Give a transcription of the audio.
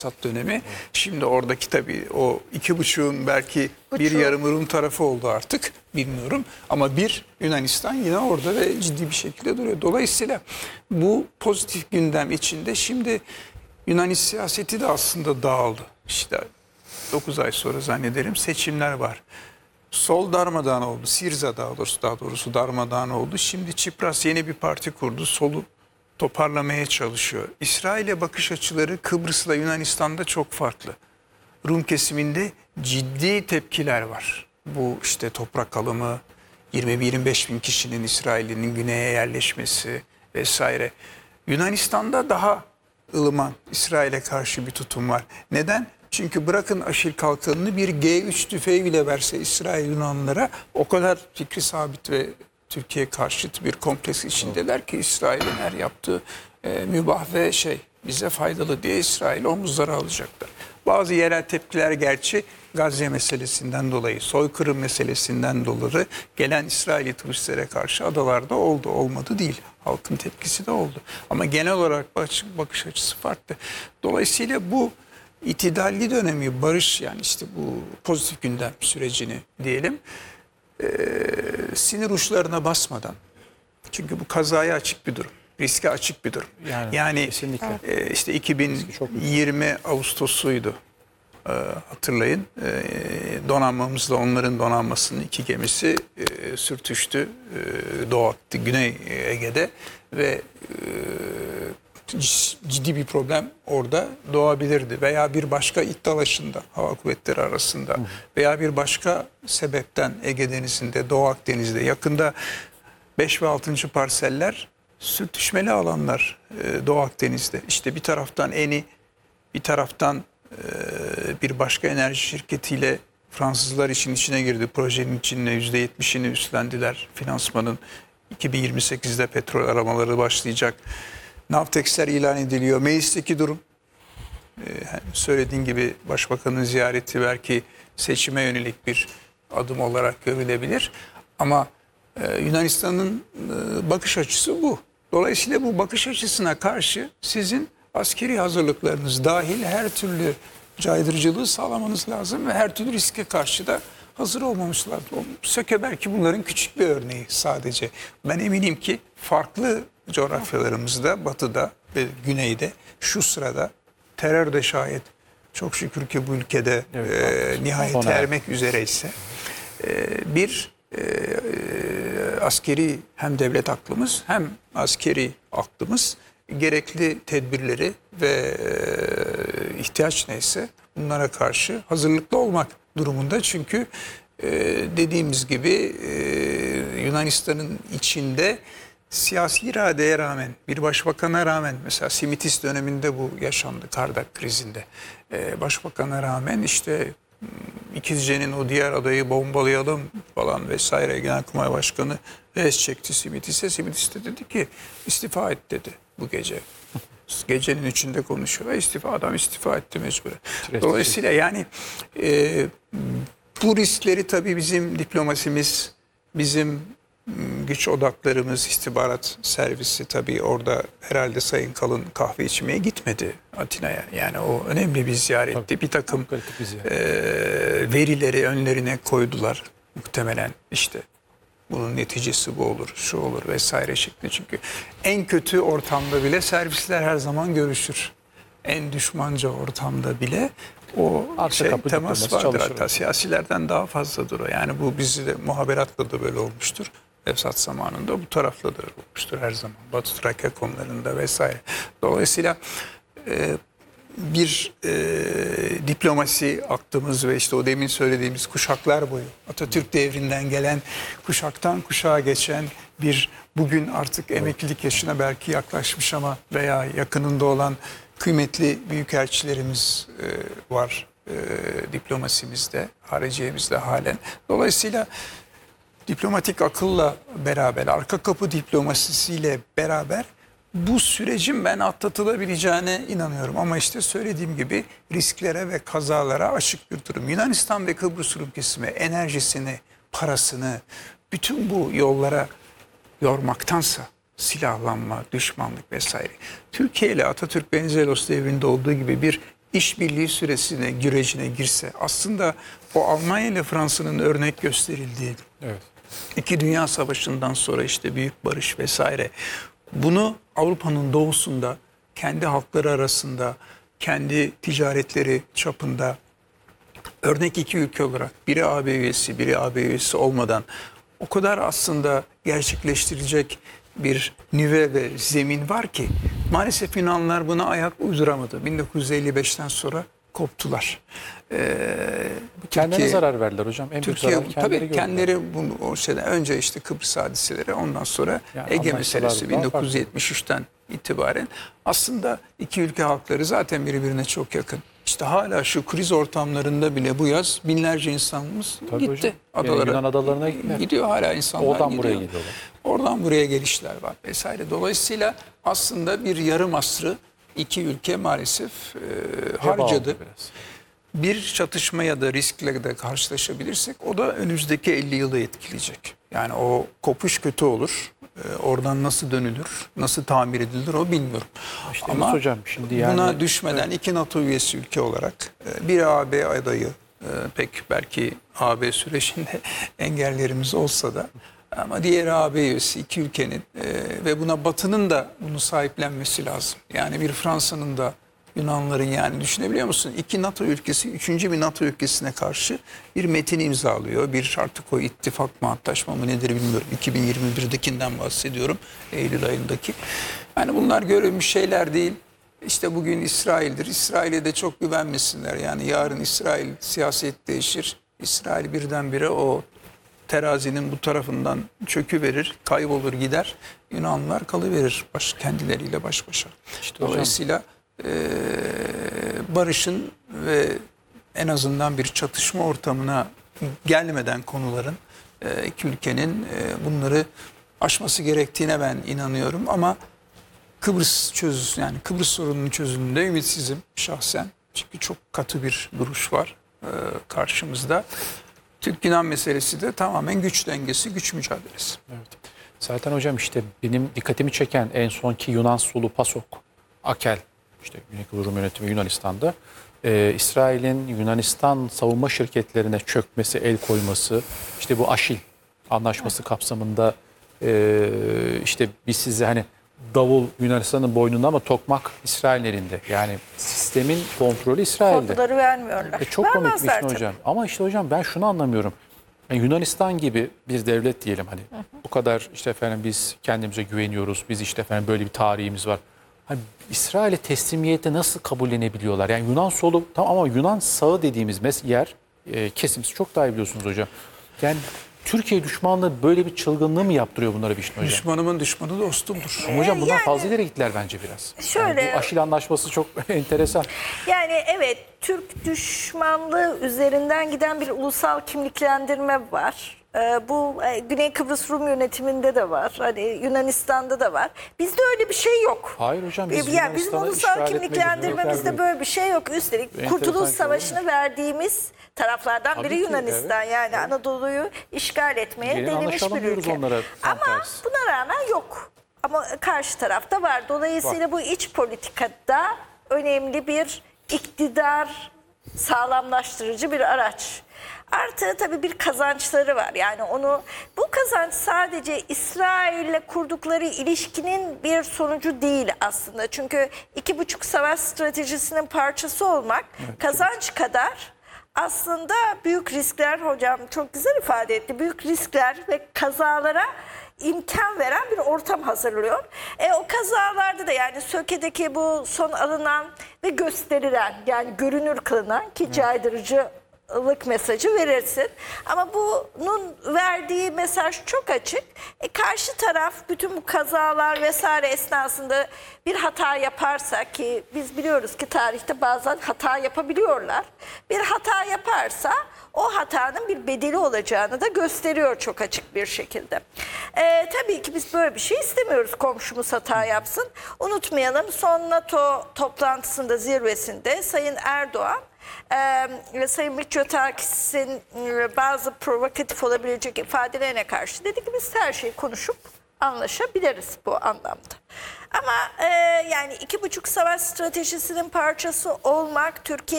dönemi. Evet. Şimdi oradaki tabii o 2,5'un belki bir yarım Rum tarafı oldu artık. Bilmiyorum. Ama bir Yunanistan yine orada ve ciddi bir şekilde duruyor. Dolayısıyla bu pozitif gündem içinde şimdi Yunan siyaseti de aslında dağıldı. İşte 9 ay sonra zannederim seçimler var. Sol darmadağın oldu. Sirza daha doğrusu darmadağın oldu. Şimdi Çipras yeni bir parti kurdu. Solu toparlamaya çalışıyor. İsrail'e bakış açıları Kıbrıs'la Yunanistan'da çok farklı. Rum kesiminde ciddi tepkiler var. Bu işte toprak alımı, 20-25 bin kişinin İsrail'in güneye yerleşmesi vesaire. Yunanistan'da daha ılıman İsrail'e karşı bir tutum var. Neden? Çünkü bırakın Aşil Kalkanı'nı bir G3 tüfeği bile verse İsrail Yunanlılara o kadar fikri sabit ve Türkiye karşıtı bir kompleks içindeler ki İsrail'in her yaptığı mübah ve bize faydalı diye İsrail omuzlara alacaklar. Bazı yerel tepkiler gerçi Gazze meselesinden dolayı, soykırım meselesinden dolayı gelen İsraili turistlere karşı adalarda oldu, olmadı değil. Halkın tepkisi de oldu. Ama genel olarak bakış açısı farklı. Dolayısıyla bu itidalli dönemi, barış yani işte bu pozitif gündem sürecini diyelim, sinir uçlarına basmadan, çünkü bu kazaya açık bir durum, riske açık bir durum. Yani işte 2020 Ağustos'uydu. Hatırlayın, donanmamızla onların donanmasının 2 gemisi sürtüştü, Doğu Akdeniz, Güney Ege'de ve ciddi bir problem orada doğabilirdi. Veya bir başka iç dalaşında, hava kuvvetleri arasında veya bir başka sebepten Ege Denizi'nde, Doğu Akdeniz'de yakında 5 ve 6. parseller sürtüşmeli alanlar Doğu Akdeniz'de. İşte bir taraftan Eni, bir taraftan bir başka enerji şirketiyle Fransızlar işin içine girdi. Projenin içine %70'ini üstlendiler. Finansmanın 2028'de petrol aramaları başlayacak. Navtex'ler ilan ediliyor. Meclisteki durum, söylediğin gibi Başbakanın ziyareti belki seçime yönelik bir adım olarak görülebilir. Ama Yunanistan'ın bakış açısı bu. Dolayısıyla bu bakış açısına karşı sizin askeri hazırlıklarınız dahil her türlü caydırıcılığı sağlamanız lazım ve her türlü riske karşı da hazır olmamız lazım. Söke belki bunların küçük bir örneği sadece. Ben eminim ki farklı coğrafyalarımızda, batıda ve güneyde şu sırada terör de şayet çok şükür ki bu ülkede nihayet ermek üzereyse bir askeri hem devlet aklımız hem askeri aklımız gerekli tedbirleri ve ihtiyaç neyse bunlara karşı hazırlıklı olmak durumunda. Çünkü dediğimiz gibi Yunanistan'ın içinde siyasi iradeye rağmen, bir başbakana rağmen, mesela Simitis döneminde bu yaşandı, Kardak krizinde. Başbakana rağmen işte İkizce'nin o diğer adayı bombalayalım falan vesaire, Genelkurmay Başkanı res çekti Simitis'e. Simitis de dedi ki istifa et dedi bu gece. Gecenin içinde konuşuyor ve adam istifa etti mecburen. Dolayısıyla yani bu riskleri tabii bizim diplomasimiz, bizim güç odaklarımız, istihbarat servisi tabii orada herhalde Sayın Kalın kahve içmeye gitmedi Atina'ya. Yani o önemli bir ziyaretti. Tabii, bir takım verileri önlerine koydular muhtemelen, işte bunun neticesi bu olur, şu olur vesaire şeklinde. Çünkü en kötü ortamda bile servisler her zaman görüşür. En düşmanca ortamda bile o temas vardır. Hatta siyasilerden daha fazladır o. Yani bu bizi de muhaberatla da böyle olmuştur. Efsat zamanında bu tarafla da olmuştur her zaman. Batı Trakya konularında vesaire. Dolayısıyla bir diplomasi aklımız ve işte o demin söylediğimiz kuşaklar boyu Atatürk devrinden gelen, kuşaktan kuşağa geçen bir bugün artık emeklilik yaşına belki yaklaşmış ama veya yakınında olan kıymetli büyükelçilerimiz var diplomasimizde, hariciyemizde halen. Dolayısıyla diplomatik akılla beraber, arka kapı diplomasisiyle beraber bu sürecin ben atlatılabileceğine inanıyorum. Ama işte söylediğim gibi risklere ve kazalara açık bir durum. Yunanistan ve Kıbrıs Rum kesimi enerjisini, parasını bütün bu yollara yormaktansa silahlanma, düşmanlık vesaire. Türkiye ile Atatürk Venizelos devrinde olduğu gibi bir işbirliği gürecine girse, aslında o Almanya ile Fransa'nın örnek gösterildiği, Evet. İki Dünya Savaşı'ndan sonra işte büyük barış vesaire, bunu Avrupa'nın doğusunda kendi halkları arasında, kendi ticaretleri çapında örnek iki ülke olarak, biri AB üyesi, biri AB üyesi olmadan o kadar aslında gerçekleştirilecek bir nüve ve zemin var ki maalesef Yunanlılar buna ayak uyduramadı. 1955'ten sonra koptular. Kendilerine zarar verdiler hocam. En büyük Türkiye zarar kendileri tabii gördüler. kendileri bunu o şeyden önce işte Kıbrıs hadiseleri, ondan sonra Yani Ege anlaşmalar meselesi daha farklı. 1973'ten itibaren aslında iki ülke halkları zaten birbirine çok yakın. İşte hala şu kriz ortamlarında bile bu yaz binlerce insanımız Tabii gitti hocam. Yani adalara. Yunan adalarına gittiler. Gidiyor hala insanlar Oradan gidiyor. buraya gidiyorlar. Oradan buraya gelişler var vesaire. Dolayısıyla aslında bir yarım asrı iki ülke maalesef Heba harcadı. oldu biraz. Bir çatışma ya da riskle de karşılaşabilirsek o da önümüzdeki 50 yılı etkileyecek. Yani o kopuş kötü olur. Oradan nasıl dönülür, nasıl tamir edilir o bilmiyorum. İşte Ama hocam şimdi yani buna düşmeden iki NATO üyesi ülke olarak bir AB adayı, pek belki AB sürecinde engellerimiz olsa da, ama diğer AB üyesi iki ülkenin ve buna Batı'nın da bunu sahiplenmesi lazım. Yani bir Fransa'nın da Yunanların, yani düşünebiliyor musun? İki NATO ülkesi, üçüncü bir NATO ülkesine karşı bir metin imzalıyor. Bir artık o ittifak mı, antlaşma mı nedir bilmiyorum. 2021'dekinden bahsediyorum. Eylül ayındaki. Yani bunlar görülmüş şeyler değil. İşte bugün İsrail'dir. İsrail'e de çok güvenmesinler. Yani yarın İsrail siyaset değişir. İsrail birdenbire o terazinin bu tarafından çöküverir, kaybolur gider. Yunanlılar kalıverir kendileriyle baş başa. İşte Dolayısıyla barışın ve en azından bir çatışma ortamına gelmeden konuların iki ülkenin bunları aşması gerektiğine ben inanıyorum. Ama yani Kıbrıs sorununun çözümünde ümitsizim şahsen. Çünkü çok katı bir duruş var karşımızda. Türk-Yunan meselesi de tamamen güç dengesi, güç mücadelesi. evet. Zaten hocam işte benim dikkatimi çeken en sonki Yunan solu PASOK, AKEL, işte Güney Kıbrıs Rum Yönetimi Yunanistan'da İsrail'in Yunanistan savunma şirketlerine çökmesi, el koyması, işte bu Aşil anlaşması kapsamında işte biz size hani davul Yunanistan'ın boynunda ama tokmak İsrail'in elinde. Yani sistemin kontrolü İsrail'de. Kodları vermiyorlar. Çok komik bir Vermezler şey tabii. hocam. Ama işte hocam ben şunu anlamıyorum. Yani Yunanistan gibi bir devlet diyelim hani bu kadar işte efendim biz kendimize güveniyoruz. Biz işte efendim böyle bir tarihimiz var. Hani İsrail'e teslimiyete nasıl kabullenebiliyorlar? Yani Yunan solu tamam ama Yunan sağı dediğimiz yer kesimsiz çok daha iyi biliyorsunuz hocam. Yani Türkiye düşmanlığı böyle bir çılgınlığı mı yaptırıyor bunlara Bişnu hocam? Düşmanımın düşmanı dostumdur. Ama hocam bunlar Yani- fazla ileri gittiler bence biraz. Şöyle- Yani bu Aşil Anlaşması çok enteresan. Yani evet, Türk düşmanlığı üzerinden giden bir ulusal kimliklendirme var. Bu Güney Kıbrıs Rum yönetiminde de var. Hani Yunanistan'da da var. Bizde öyle bir şey yok. Hayır hocam biz Yani bizim Yunanistan'ı ulusal işgal etmeyi kimliklendirmemizde düşünüyoruz. böyle bir şey yok. Üstelik Enteresan Kurtuluş şey Savaşı'nı verdiğimiz taraflardan Tabii biri ki, Yunanistan. evet. Yani Anadolu'yu işgal etmeye Gelin denemiş bir anlaşalım diyoruz ülke. onlara, tam Ama tersi. buna rağmen yok. Ama karşı tarafta var. Dolayısıyla bu iç politikada önemli bir iktidar sağlamlaştırıcı bir araç. Artı tabii bir kazançları var. Yani bu kazanç sadece İsrail'le kurdukları ilişkinin bir sonucu değil aslında. Çünkü 2,5 savaş stratejisinin parçası olmak kazanç kadar aslında büyük riskler, hocam çok güzel ifade etti. Büyük riskler ve kazalara imkan veren bir ortam hazırlıyor. O kazalarda da yani Söke'deki bu son alınan ve gösterilen, yani görünür kılınan ki caydırıcılık mesajı verirsin. Ama bunun verdiği mesaj çok açık. Karşı taraf bütün bu kazalar vesaire esnasında bir hata yaparsa, ki biz biliyoruz ki tarihte bazen hata yapabiliyorlar. Bir hata yaparsa o hatanın bir bedeli olacağını da gösteriyor çok açık bir şekilde. Tabii ki biz böyle bir şey istemiyoruz, komşumuz hata yapsın. Unutmayalım, son NATO toplantısında, zirvesinde Sayın Erdoğan ve Sayın Mitsotakis'in bazı provokatif olabilecek ifadelerine karşı dedi ki biz her şeyi konuşup anlaşabiliriz bu anlamda. Ama yani 2,5 savaş stratejisinin parçası olmak Türkiye